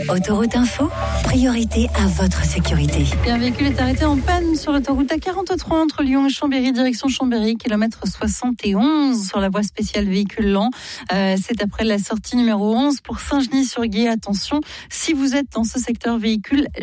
Autoroute Info, priorité à votre sécurité. Un véhicule est arrêté en panne sur l'autoroute A43 entre Lyon et Chambéry, direction Chambéry, kilomètre 71 sur la voie spéciale véhicule lent. C'est après la sortie numéro 11 pour Saint-Genis-sur-Guiers. Attention, si vous êtes dans ce secteur véhicule